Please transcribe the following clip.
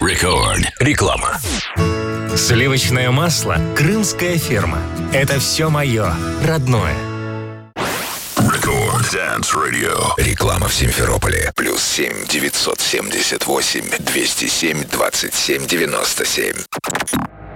Рекорд. Реклама. Сливочное масло «Крымская ферма». Это все мое, родное. Рекорд Dance Radio. Реклама в Симферополе. +7 978 207 27 97.